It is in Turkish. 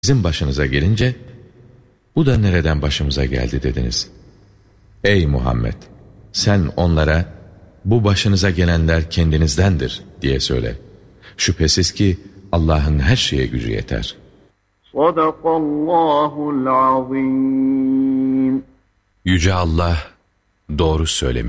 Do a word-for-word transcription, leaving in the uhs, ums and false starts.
Sizin başınıza gelince, bu da nereden başımıza geldi dediniz. Ey Muhammed! Sen onlara, bu başınıza gelenler kendinizdendir diye söyle. Şüphesiz ki Allah'ın her şeye gücü yeter. Sadakallahul azim. Yüce Allah doğru söylemiş.